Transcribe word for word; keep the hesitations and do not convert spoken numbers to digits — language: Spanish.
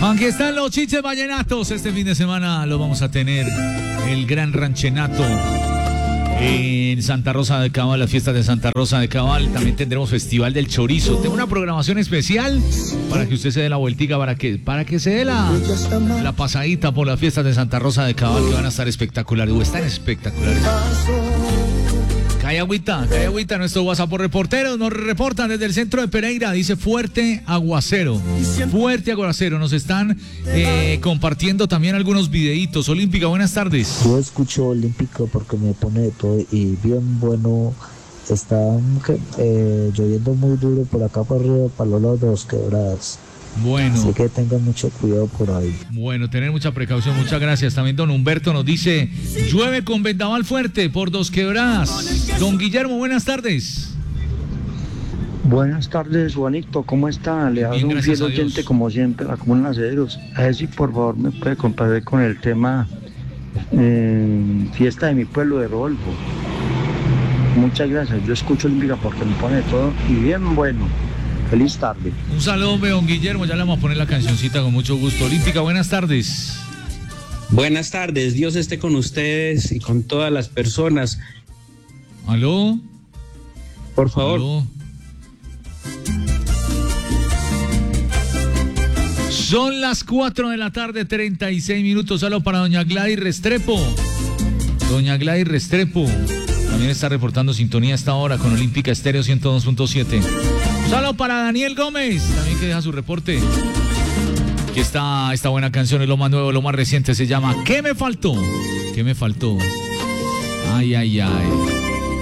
Aquí están los chiches vallenatos. Este fin de semana lo vamos a tener el gran ranchenato en Santa Rosa de Cabal, las fiestas de Santa Rosa de Cabal. También tendremos Festival del Chorizo. Tengo una programación especial para que usted se dé la vueltica, para que, para que se dé la, la pasadita por las fiestas de Santa Rosa de Cabal, que van a estar espectaculares, o están espectaculares. Cae agüita, cae agüita, nuestro WhatsApp por reporteros nos reportan desde el centro de Pereira, dice fuerte aguacero, fuerte aguacero, nos están eh, compartiendo también algunos videitos. Olímpica, buenas tardes. Yo escucho Olímpica porque me pone de todo y bien bueno, está eh, lloviendo muy duro por acá para arriba, para los lados de Dos Quebradas. Bueno. Así que tengan mucho cuidado por ahí. Bueno, tener mucha precaución, muchas gracias. También don Humberto nos dice, llueve con vendaval fuerte por Dos Quebradas. Don Guillermo, buenas tardes. Buenas tardes, Juanito, ¿cómo está? Le hablo un fiel oyente como siempre, la Comuna Aceros. A ver si por favor me puede compartir con el tema eh, Fiesta de mi Pueblo de Rodolfo. Muchas gracias, yo escucho Olímpica porque me pone todo y bien bueno. Feliz tarde. Un saludo, don Guillermo, ya le vamos a poner la cancioncita con mucho gusto. Olímpica, buenas tardes. Buenas tardes, Dios esté con ustedes y con todas las personas. ¿Aló? Por favor. ¿Aló? Son las cuatro de la tarde, treinta y seis minutos. Saludo para doña Gladys Restrepo. Doña Gladys Restrepo también está reportando sintonía a esta hora con Olímpica Estéreo ciento dos punto siete. Saludo para Daniel Gómez, también que deja su reporte. Aquí está esta buena canción, es lo más nuevo, lo más reciente, se llama ¿Qué me faltó? ¿Qué me faltó? Ay, ay, ay.